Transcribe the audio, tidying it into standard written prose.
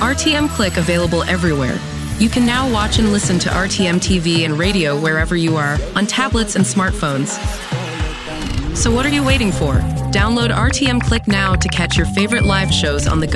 RTM Click available everywhere. You can now watch and listen to RTM TV and radio wherever you are, on tablets and smartphones. So what are you waiting for? Download RTM Click now to catch your favorite live shows on the go.